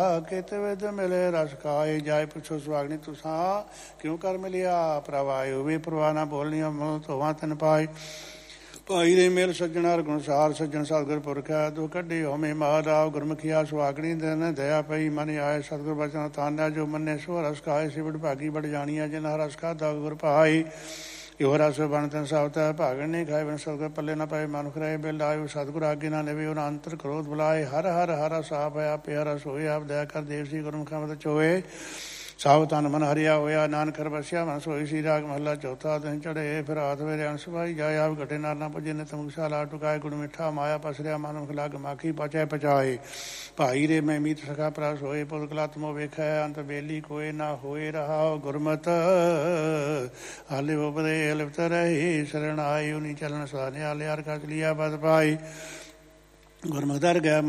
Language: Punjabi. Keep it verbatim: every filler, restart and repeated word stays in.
ਕਿਤ ਵਿਦ ਮਿਲੇ ਰਸ ਖਾਏ। ਜਾਏ ਪੁੱਛੋ ਸੁਹਾਗਣੀ ਤੁਸਾਂ ਕਿਉਂ ਕਰ ਮਿਲਿਆ ਪ੍ਰਵਾਏ। ਹੋਵੇ ਪ੍ਰਵਾਹ ਨਾ ਬੋਲਣੀ ਮਨੋਂ ਧੋਵਾਂ ਤਨ ਪਾਏ। ਭਾਈ ਦੇ ਮੇਲ ਸੱਜਣਾ ਗੁਣਸਾਰ ਸੱਜਣ ਸਤਿਗੁਰ ਪੁਰਖਿਆ। ਦੁ ਕੱਢੇ ਹੋਮੇ ਮਹਾਰਾਵ ਗੁਰਮੁਖੀਆ। ਸੁਹਾਗਣੀ ਦਿਨ ਦਇਆ ਪਈ ਮਨ ਆਏ। ਸਤਿਗੁਰ ਬਚਨ ਤਾਨਿਆ ਜੋ ਮੰਨੇ ਸੋ ਰਸ ਖਾਏ। ਸਿਵੜ ਭਾਗੀ ਬੜ ਜਾਣੀਆ ਜਿਨ ਰਸ ਖਾਧਾ ਗੁਰ ਭਾਈ। ਇਹੋ ਰਸ ਬਣ ਤਨ ਸਬਤੈ ਭਾਗਣ ਨਹੀਂ ਖਾਏ। ਬਨ ਸਤਿਗੁਰ ਪੱਲੇ ਨਾ ਪਾਏ ਮਨੁਖ ਰਹੇ ਬਿਲ ਆਇਓ। ਸਤਿਗੁਰ ਆਗੇ ਨਾ ਲਵੇ ਉਹਨਾਂ ਅੰਤਰ ਕ੍ਰੋਧ ਬੁਲਾਏ। ਹਰ ਹਰ ਹਰ ਸਾਪ ਹੈ ਆਪੇ ਹਰ ਸੋਏ। ਆਪ ਦਇਆ ਕਰ ਦੇਵ ਸੀ ਗੁਰਮੁਖਾਂ ਮਤ ਚੋਏ। ਸਾਵ ਤਨ ਮਨ ਹਰਿਆ ਹੋਇਆ ਨਾਨਕ ਹਰਿ ਵਸਿਆ। ਮਨ ਸੋਈ ਸੀ ਰਾਗ ਮਹੱਲਾ ਚੌਥਾ। ਦਿਨ ਚੜ੍ਹੇ ਫਿਰ ਹਾਥ ਵੇਰੇ ਅੰਸ ਭਾਈ। ਜਾਏ ਆਪ ਘਟੇ ਨਾਰ ਨਾ ਭਜੇ ਨਿਤ ਮੁਕਸਾ ਲਾ ਟੁਕਾਏ। ਗੁੜ ਮਿੱਠਾ ਮਾਇਆ ਪਸਰਿਆ ਮਨੁਖ ਲੱਗ ਮਾਖੀ ਪਚੈ ਪਚਾਏ। ਭਾਈ ਰੇ ਮੈਂ ਮੀਤ ਸਖਾ ਪ੍ਰਸ ਹੋਏ। ਪੁਰ ਕਲਾਤਮੋ ਵੇਖੈ ਅੰਤ ਬੇਲੀ ਕੋਏ ਨਾ ਹੋਏ। ਰਹਾ ਗੁਰਮਤ ਹਾਲੇ ਉਪਦੇ ਲਿਪਤ ਰਹੀ। ਸ਼ਰਨ ਆਈ ਉਨੀ ਚਲਨ ਸਾਨਿਆ ਲਿਆਰ ਕਚ ਲਿਆ ਬਦ ਪਾਈ। ਗੁਰਮੁਖ ਦਰ ਗਿਆ